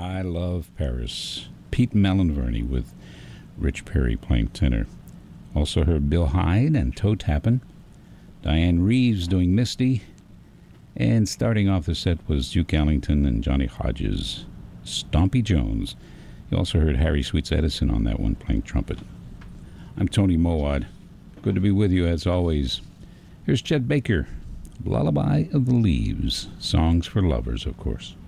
I Love Paris. Pete Melonverney with Rich Perry playing tenor. Also heard Bill Hyde and Toe Tappin'. Diane Reeves doing Misty. And starting off the set was Duke Ellington and Johnny Hodges. Stompy Jones. You also heard Harry Sweets Edison on that one playing trumpet. I'm Tony Mowat. Good to be with you as always. Here's Chet Baker, Lullaby of the Leaves. Songs for Lovers, of course.